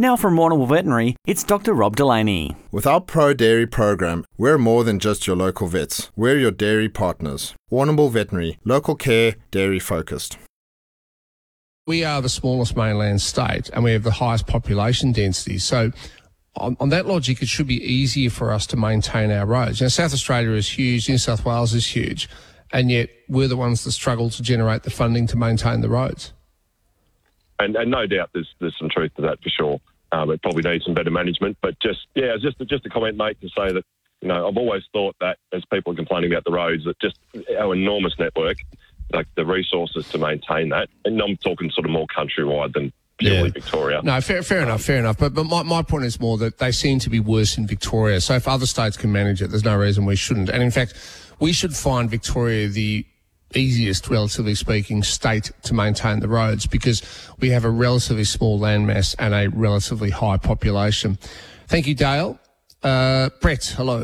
Now from Warrnambool Veterinary, it's Dr. Rob Delaney. With our Pro Dairy program, we're more than just your local vets. We're your dairy partners. Warrnambool Veterinary, local care, dairy focused. We are the smallest mainland state and we have the highest population density. So on that logic, it should be easier for us to maintain our roads. South Australia is huge, New South Wales is huge, and yet we're the ones that struggle to generate the funding to maintain the roads. And no doubt there's some truth to that for sure. It probably needs some better management, but just a comment, mate, to say that, I've always thought that as people are complaining about the roads, that just our enormous network, like the resources to maintain that, and I'm talking sort of more countrywide than purely Victoria. No, fair enough. But my point is more that they seem to be worse in Victoria. So if other states can manage it, there's no reason we shouldn't. And in fact, we should find Victoria the easiest, relatively speaking, state to maintain the roads because we have a relatively small landmass and a relatively high population. Thank you, Dale. Brett, hello.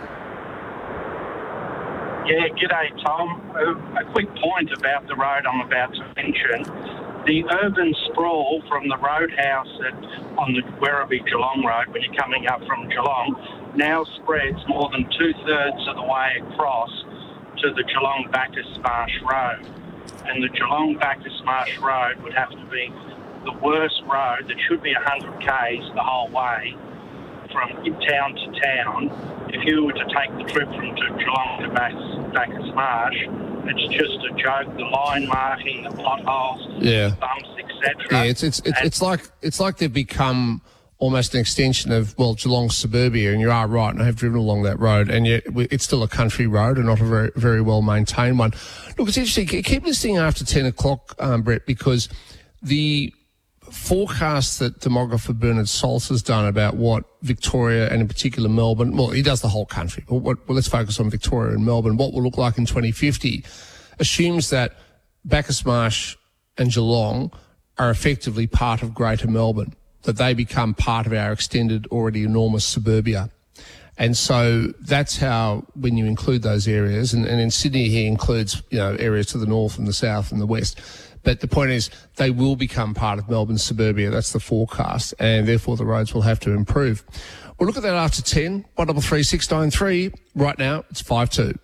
Yeah, g'day, Tom. A quick point about the road I'm about to mention. The urban sprawl from the roadhouse on the Werribee Geelong Road, when you're coming up from Geelong, now spreads more than 2/3 of the way across to the Geelong Bacchus Marsh Road. And the Geelong Bacchus Marsh Road would have to be the worst road that should be 100 k's the whole way from town to town. If you were to take the trip from Geelong to Bacchus Marsh, it's just a joke. The line marking, the potholes, the bumps, etc. Yeah, it's like they've become almost an extension of, Geelong suburbia, and you are right, and I have driven along that road, and yet it's still a country road and not a very, very well-maintained one. Look, it's interesting. Keep listening after 10 o'clock, Brett, because the forecast that demographer Bernard Salz has done about what Victoria, and in particular Melbourne, he does the whole country, but let's focus on Victoria and Melbourne, what will look like in 2050, assumes that Bacchus Marsh and Geelong are effectively part of Greater Melbourne, that they become part of our extended, already enormous suburbia. And so that's how, when you include those areas, and in Sydney he includes, areas to the north and the south and the west. But the point is, they will become part of Melbourne's suburbia. That's the forecast, and therefore the roads will have to improve. We'll look at that after 10, 133 693. Right now, it's 5-2.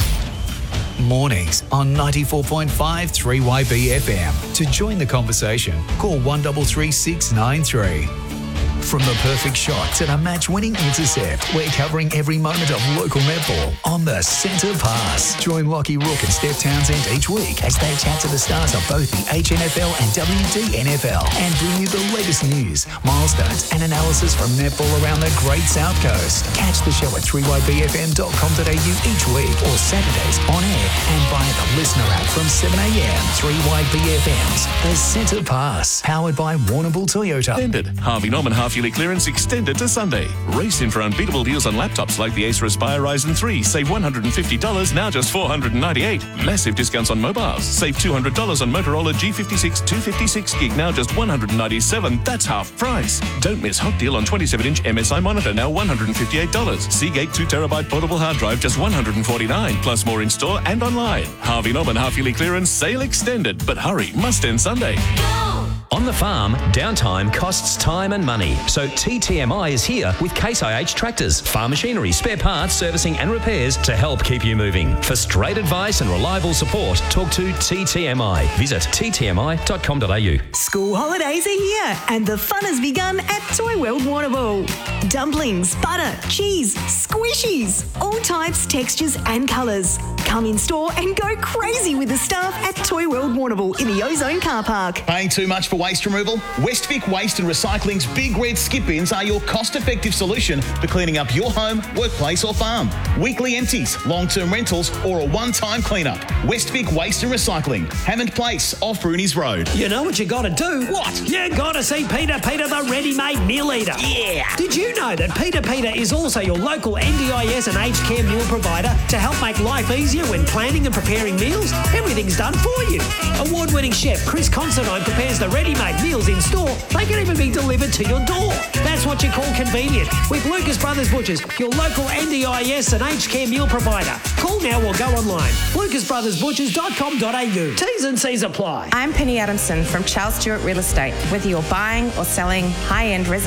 Mornings on 94.5 3YB FM. To join the conversation, call 133 693. From the perfect shot to the match-winning intercept, we're covering every moment of local netball on the Centre Pass. Join Lockie Rook and Steph Townsend each week as they chat to the stars of both the HNFL and WDNFL and bring you the latest news, milestones and analysis from netball around the Great South Coast. Catch the show at 3ybfm.com.au each week or Saturdays on air and via the listener app from 7am. 3YBFM's The Centre Pass, powered by Warrnambool Toyota. Extended. Harvey Norman half-yearly clearance extended to Sunday. Race in for unbeatable deals on laptops like the Acer Aspire Ryzen 3. Save $150, now just $498. Massive discounts on mobiles. Save $200 on Motorola G56 256 gig, now just $197. That's half price. Don't miss hot deal on 27-inch MSI monitor, now $158. Seagate 2TB portable hard drive, just $149. Plus more in store and online. Harvey Norman half-yearly clearance sale extended. But hurry, must end Sunday. On the farm, downtime costs time and money. So TTMI is here with Case IH tractors, farm machinery, spare parts, servicing and repairs to help keep you moving. For straight advice and reliable support, talk to TTMI. Visit ttmi.com.au. School holidays are here and the fun has begun at Toy World Warrnambool. Dumplings, butter, cheese, squishies, all types, textures and colours. Come in store and go crazy with the staff at Toy World Warrnambool in the Ozone Car Park. Paying too much for waste removal? Westvic Waste and Recycling's Big Red Skip Bins are your cost-effective solution for cleaning up your home, workplace or farm. Weekly empties, long-term rentals or a one-time clean-up. Westvic Waste and Recycling, Hammond Place, off Rooney's Road. You know what you got to do? What? You got to see Peter the ready-made meal eater. Yeah! Did you know that Peter is also your local NDIS and aged care meal provider to help make life easier when planning and preparing meals? Everything's done for you. Award-winning chef Chris Considine prepares the ready-made meals in store. They can even be delivered to your door. That's what you call convenient with Lucas Brothers Butchers, your local NDIS and aged care meal provider. Call now or go online. lucasbrothersbutchers.com.au. T's and C's apply. I'm Penny Adamson from Charles Stewart Real Estate. Whether you're buying or selling high-end residential